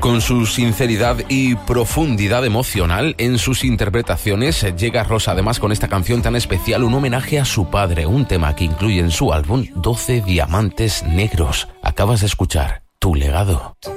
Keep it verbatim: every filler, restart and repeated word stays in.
Con su sinceridad y profundidad emocional en sus interpretaciones, llega Rosa además con esta canción tan especial, un homenaje a su padre, un tema que incluye en su álbum doce Diamantes Negros. Acabas de escuchar Tu Legado.